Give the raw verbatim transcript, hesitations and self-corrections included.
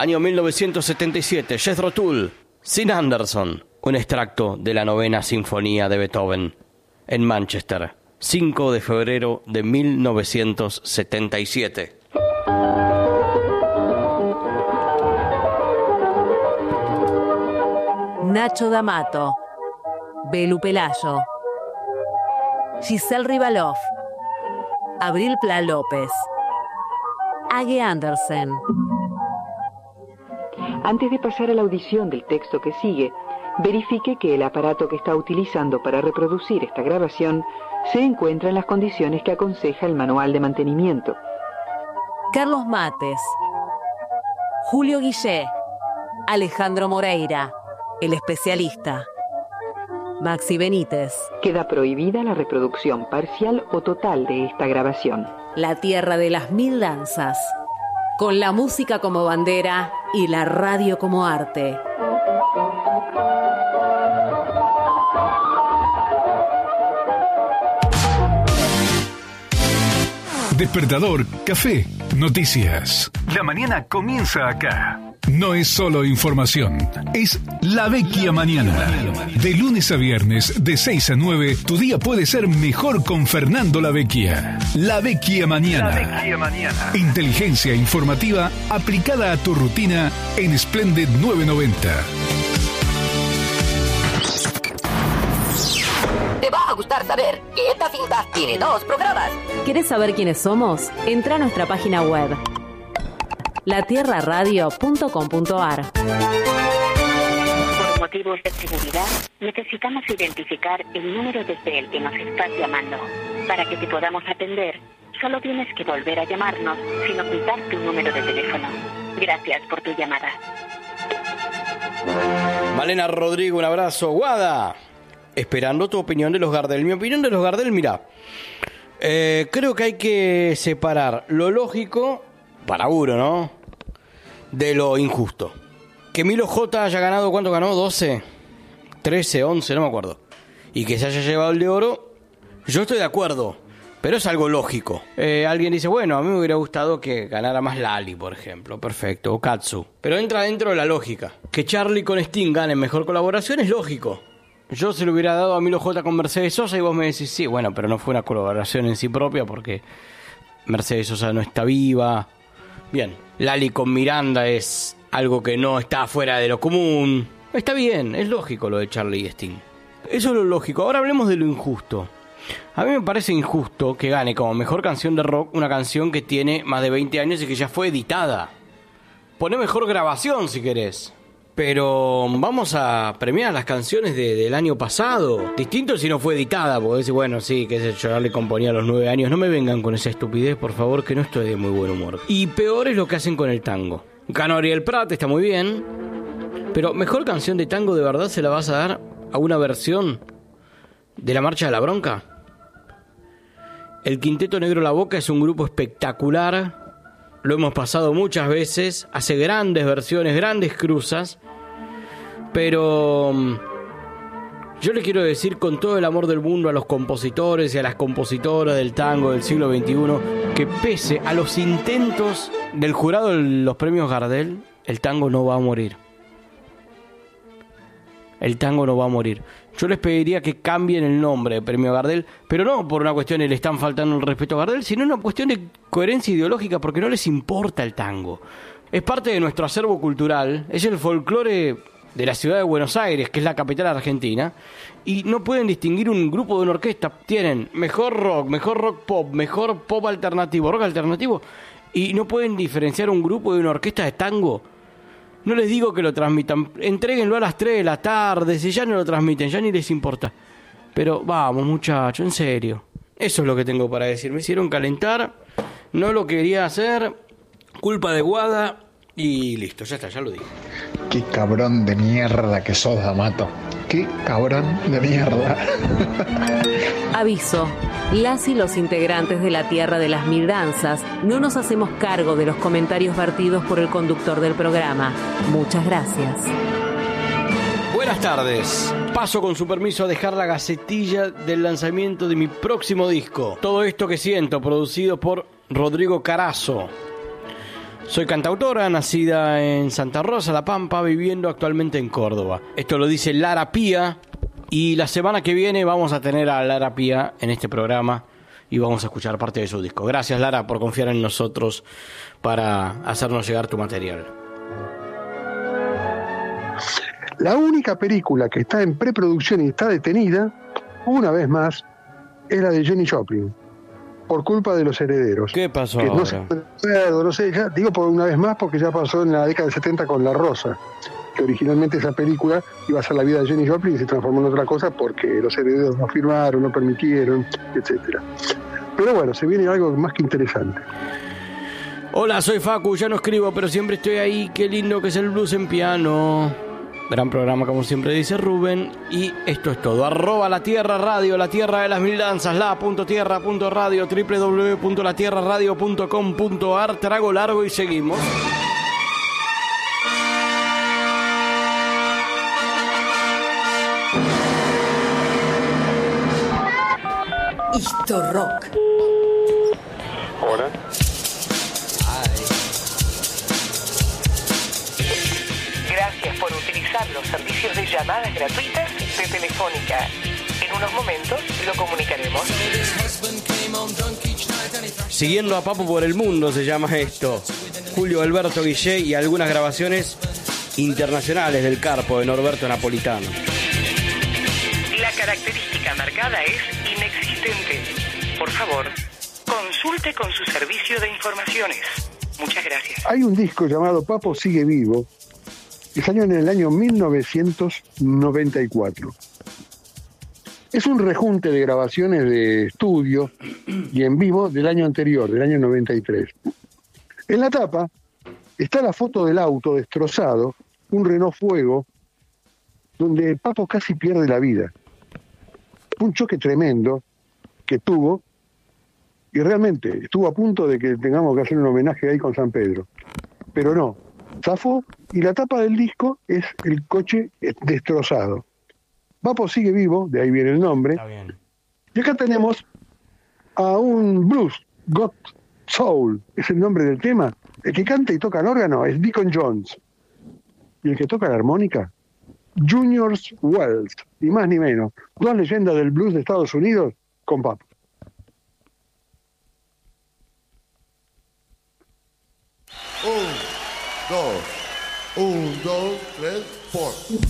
Año mil novecientos setenta y siete, Jethro Tull, Sin Anderson, un extracto de la novena sinfonía de Beethoven, en Manchester, cinco de febrero de mil novecientos setenta y siete. Nacho D'Amato, Belu Pelayo, Giselle Rivalov, Abril Pla López, Age Andersen. Antes de pasar a la audición del texto que sigue, verifique que el aparato que está utilizando para reproducir esta grabación se encuentra en las condiciones que aconseja el manual de mantenimiento. Carlos Mates, Julio Guillé, Alejandro Moreira, el especialista. Maxi Benítez. Queda prohibida la reproducción parcial o total de esta grabación. La tierra de las mil danzas, con la música como bandera y la radio como arte. Despertador, café, noticias. La mañana comienza acá. No es solo información, es La Vecchia Mañana. De lunes a viernes, de seis a nueve, tu día puede ser mejor con Fernando La Vecchia. La Vecchia Mañana. La Vecchia Mañana. Inteligencia informativa aplicada a tu rutina en Splendid novecientos noventa. Te va a gustar saber que esta cinta tiene dos programas. ¿Quieres saber quiénes somos? Entra a nuestra página web la tierra radio punto com punto a r. Por motivos de seguridad, necesitamos identificar el número desde el que nos estás llamando. Para que te podamos atender, solo tienes que volver a llamarnos sin ocultar tu número de teléfono. Gracias por tu llamada. Malena Rodrigo, un abrazo. Guada, esperando tu opinión de los Gardel. Mi opinión de los Gardel, mira, eh, creo que hay que separar lo lógico, para uno, ¿no?, de lo injusto. Que Milo J haya ganado, ¿cuánto ganó? doce, trece, once, no me acuerdo. Y que se haya llevado el de oro, yo estoy de acuerdo, pero es algo lógico. Eh, alguien dice, bueno, a mí me hubiera gustado que ganara más Lali, por ejemplo, perfecto, o Katsu. Pero entra dentro de la lógica. Que Charlie con Sting gane mejor colaboración es lógico. Yo se lo hubiera dado a Milo J con Mercedes Sosa y vos me decís, sí, bueno, pero no fue una colaboración en sí propia porque Mercedes Sosa no está viva. Bien, Lali con Miranda es algo que no está fuera de lo común. Está bien, es lógico lo de Charlie y Sting. Eso es lo lógico. Ahora hablemos de lo injusto. A mí me parece injusto que gane como mejor canción de rock una canción que tiene más de veinte años y que ya fue editada. Poné mejor grabación si querés. Pero vamos a premiar las canciones de, del año pasado. Distinto si no fue editada, porque decir, bueno, sí, que sé yo, le componía a los nueve años. No me vengan con esa estupidez, por favor, que no estoy de muy buen humor. Y peor es lo que hacen con el tango. Ganó Ariel Prat, está muy bien. Pero mejor canción de tango, ¿de verdad se la vas a dar a una versión de La Marcha de la Bronca? El Quinteto Negro La Boca es un grupo espectacular. Lo hemos pasado muchas veces, hace grandes versiones, grandes cruzas, pero yo le quiero decir con todo el amor del mundo a los compositores y a las compositoras del tango del siglo veintiuno que pese a los intentos del jurado de los premios Gardel, el tango no va a morir. El tango no va a morir. Yo les pediría que cambien el nombre de Premio Gardel, pero no por una cuestión de le están faltando el respeto a Gardel, sino una cuestión de coherencia ideológica, porque no les importa el tango. Es parte de nuestro acervo cultural, es el folclore de la ciudad de Buenos Aires, que es la capital argentina, y no pueden distinguir un grupo de una orquesta. Tienen mejor rock, mejor rock pop, mejor pop alternativo, rock alternativo, y no pueden diferenciar un grupo de una orquesta de tango. No les digo que lo transmitan, entréguenlo a las tres de la tarde, si ya no lo transmiten, ya ni les importa. Pero vamos, muchachos, en serio. Eso es lo que tengo para decir. Me hicieron calentar, no lo quería hacer, culpa de Guada y listo, ya está, ya lo dije. Qué cabrón de mierda que sos, D'Amato. Qué cabrón de mierda. Aviso. Las y los integrantes de la Tierra de las Mil Danzas no nos hacemos cargo de los comentarios vertidos por el conductor del programa. Muchas gracias. Buenas tardes. Paso con su permiso a dejar la gacetilla del lanzamiento de mi próximo disco. Todo esto que siento, producido por Rodrigo Carazo. Soy cantautora, nacida en Santa Rosa, La Pampa, viviendo actualmente en Córdoba. Esto lo dice Lara Pía, y la semana que viene vamos a tener a Lara Pía en este programa y vamos a escuchar parte de su disco. Gracias, Lara, por confiar en nosotros para hacernos llegar tu material. La única película que está en preproducción y está detenida, una vez más, es la de Jenny Joplin, por culpa de los herederos. ¿Qué pasó que ahora? No sé, no sé, ya digo por una vez más porque ya pasó en la década del setenta con La Rosa, que originalmente esa película iba a ser la vida de Jenny Joplin y se transformó en otra cosa porque los herederos no firmaron, no permitieron, etcétera. Pero bueno, se viene algo más que interesante. Hola, soy Facu, ya no escribo, pero siempre estoy ahí. Qué lindo que es el blues en piano. Gran programa, como siempre dice Rubén. Y esto es todo. Arroba La Tierra Radio, La Tierra de las Mil Danzas, la.tierra.radio, doble u doble u doble u punto la tierra radio punto com punto a r. Trago largo y seguimos. Esto Rock. Hola. Gracias por utilizar los servicios de llamadas gratuitas de Telefónica. En unos momentos lo comunicaremos. Siguiendo a Papo por el mundo se llama esto. Julio Alberto Guillé y algunas grabaciones internacionales del Carpo de Norberto Napolitano. La característica marcada es inexistente. Por favor, consulte con su servicio de informaciones. Muchas gracias. Hay un disco llamado Papo Sigue Vivo, que salió en el año mil novecientos noventa y cuatro. Es un rejunte de grabaciones de estudio y en vivo del año anterior, del año noventa y tres. En la tapa está la foto del auto destrozado, un Renault Fuego, donde Papo casi pierde la vida. Un choque tremendo que tuvo, y realmente estuvo a punto de que tengamos que hacer un homenaje ahí con San Pedro. Pero no, zafó, y la tapa del disco es el coche destrozado. Papo Sigue Vivo, de ahí viene el nombre. Está bien. Y acá tenemos a un blues, Got Soul, es el nombre del tema. El que canta y toca el órgano es Deacon Jones. Y el que toca la armónica, Junior Wells, ni más ni menos. Dos leyendas del blues de Estados Unidos con Papo. Un, dos, un, dos, tres, cuatro.